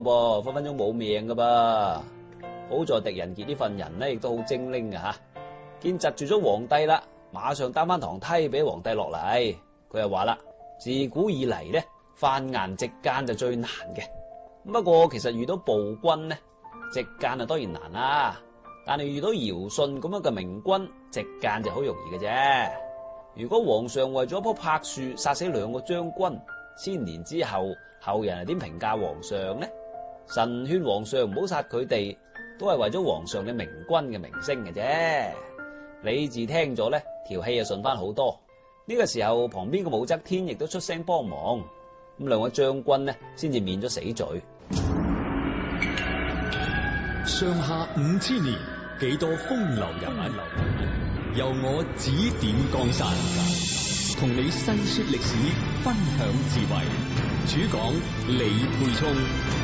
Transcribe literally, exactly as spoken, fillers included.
噃，分分鐘冇命噶噃。好在狄仁傑呢份人咧，亦都好精靈啊吓，見窒住咗皇帝啦，馬上擔翻堂梯俾皇帝落嚟。佢又話啦，自古以嚟咧，犯顏直諫就最難嘅。不過其實遇到暴君咧，直諫啊當然難啦，但係遇到堯舜咁樣嘅明君，直諫就好容易嘅啫。如果皇上為咗一棵柏樹殺死兩個將軍，千年之後後人係點評價皇上呢？神勸皇上唔好殺佢哋，都係為咗皇上嘅明君嘅名聲嘅啫。李治聽咗咧，條氣就順翻好多。呢個時候旁邊嘅武則天亦都出聲幫忙，咁兩位將軍呢先至免咗死罪。 上下五千年，幾多風流人物，由我指點江山，同你細說歷史，分享智慧。主講李沛聰。